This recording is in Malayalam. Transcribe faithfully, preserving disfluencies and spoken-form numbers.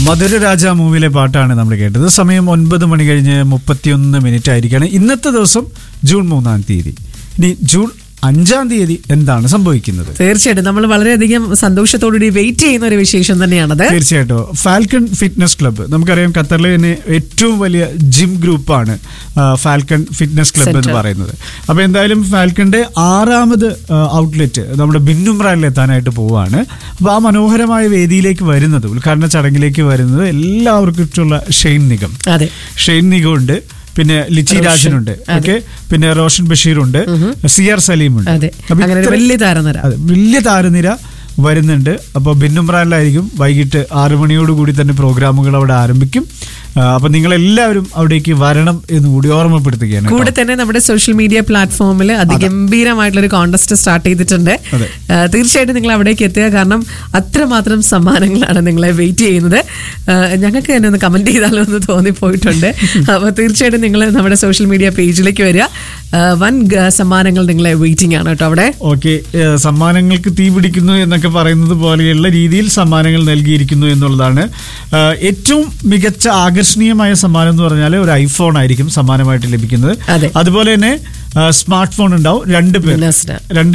മധുരരാജ മൂവിയിലെ പാട്ടാണ് നമ്മൾ കേട്ടത്. സമയം ഒൻപത് മണി കഴിഞ്ഞ് മുപ്പത്തിയൊന്ന് മിനിറ്റ് ആയിരിക്കാണ്. ഇന്നത്തെ ദിവസം ജൂൺ മൂന്നാം തീയതി. ഇനി ജൂൺ അഞ്ചാം തീയതി എന്താണ് സംഭവിക്കുന്നത്? തീർച്ചയായിട്ടും നമ്മൾ വളരെയധികം സന്തോഷത്തോടുകൂടി വെയിറ്റ് ചെയ്യുന്ന ഒരു വിശേഷം തന്നെയാണത്. തീർച്ചയായിട്ടും ഫാൽക്കൺ ഫിറ്റ്നസ് ക്ലബ്ബ്, നമുക്കറിയാം ഖത്തറിലെ തന്നെ ഏറ്റവും വലിയ ജിം ഗ്രൂപ്പാണ് ഫാൽക്കൺ ഫിറ്റ്നസ് ക്ലബ്ബ് എന്ന് പറയുന്നത്. അപ്പൊ എന്തായാലും ഫാൽക്കണിന്റെ ആറാമത് ഔട്ട്ലെറ്റ് നമ്മുടെ ബിന്നുമ്രാനിൽ എത്താനായിട്ട് പോവുകയാണ്. അപ്പൊ ആ മനോഹരമായ വേദിയിലേക്ക് വരുന്നത്, ഉദ്ഘാടന ചടങ്ങിലേക്ക് വരുന്നത് എല്ലാവർക്കും ഇഷ്ടമുള്ള ഷെയ്ൻ നിഗം. അതെ, ഷെയ്ൻ നിഗം ഉണ്ട്, പിന്നെ ലിച്ചി രാജനുണ്ട്, ഓക്കെ, പിന്നെ റോഷൻ ബഷീറുണ്ട്, സി ആർ സലീമുണ്ട്. വലിയ താരനിര വലിയ താരനിര വരുന്നുണ്ട്. അപ്പോൾ ബിന്നുമ്രാനിലായിരിക്കും. വൈകിട്ട് ആറു മണിയോടുകൂടി തന്നെ പ്രോഗ്രാമുകൾ അവിടെ ആരംഭിക്കും. അപ്പൊ നിങ്ങൾ എല്ലാവരും അവിടേക്ക് വരണം എന്ന് കൂടി ഓർമ്മപ്പെടുത്തുകയാണ്. കൂടെ തന്നെ നമ്മുടെ സോഷ്യൽ മീഡിയ പ്ലാറ്റ്ഫോമിൽ അതിഗംഭീരമായിട്ടുള്ള ഒരു കോൺടെസ്റ്റ് സ്റ്റാർട്ട് ചെയ്തിട്ടുണ്ട്. തീർച്ചയായിട്ടും നിങ്ങൾ അവിടേക്ക് എത്തുക, കാരണം അത്രമാത്രം സമ്മാനങ്ങളാണ് നിങ്ങളെ വെയിറ്റ് ചെയ്യുന്നത്. ഞങ്ങൾക്ക് തന്നെ ഒന്ന് കമന്റ് ചെയ്താലോ എന്ന് തോന്നിപ്പോയിട്ടുണ്ട്. അപ്പൊ തീർച്ചയായിട്ടും നിങ്ങൾ നമ്മുടെ സോഷ്യൽ മീഡിയ പേജിലേക്ക് വരിക. വൻ സമ്മാനങ്ങൾ നിങ്ങളെ വെയിറ്റിംഗ് ആണ് കേട്ടോ അവിടെ. ഓക്കെ, സമ്മാനങ്ങൾക്ക് തീ പിടിക്കുന്നു എന്നൊക്കെ പറയുന്നത് പോലെയുള്ള രീതിയിൽ സമ്മാനങ്ങൾ നൽകിയിരിക്കുന്നു എന്നുള്ളതാണ്. ഏറ്റവും മികച്ച ആകർഷണീയമായ സമ്മാനം എന്ന് പറഞ്ഞാൽ ഒരു ഐഫോൺ ആയിരിക്കും സമ്മാനമായിട്ട് ലഭിക്കുന്നത്. അതുപോലെ തന്നെ സ്മാർട്ട് ഫോൺ ഉണ്ടാവും. രണ്ട് പേർ രണ്ട്